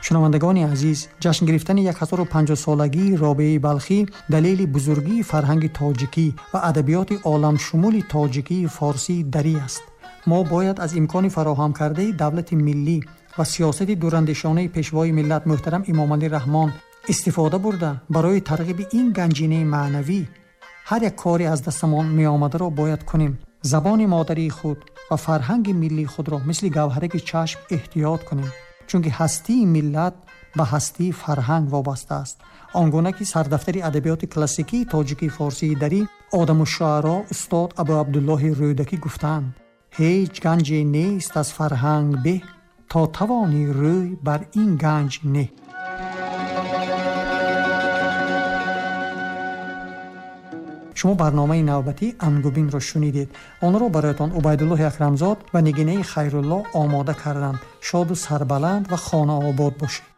шунавандагони азиз, ҷашн гирифтани 1050 солагии Робеаи Балхӣ далели бузургии фарҳанги тоҷикӣ ва адабиёти оламшумули тоҷикии форсии дарӣ аст. мо бояд аз имкони фароҳамкардаи давлати миллӣ ва сиёсати дурандешонаи пешвои миллат муҳтарам Имомалӣ Раҳмон истифода бурда барои тарғиби ин ганҷинаи маънавӣ ҳар як кори аз дастамон меомадаро бояд кунем. забони модарии худ ва фарҳанги миллии худро мисли гавҳараки чашм эҳтиёт кунем, чунки ҳастии миллат ба ҳастии фарҳанг вобаста аст. он гуна ки сардафтари адабиёти классикии тоҷикии форсии дарӣ одамушуъаро устод Абу Абдуллоҳи Рӯдакӣ гуфтаанд: ҳеҷ ганҷе нест аз фарҳанг беҳ, то тавони рӯй бар ин ганҷ неҳ. шумо барномаи навбатии Ангубинро шунидед. онро бароятон Убайдуллоҳи Акрамзод ва Нигинаи Хайрулло омода карданд. шоду сарбаланд ва хонаобод бошед.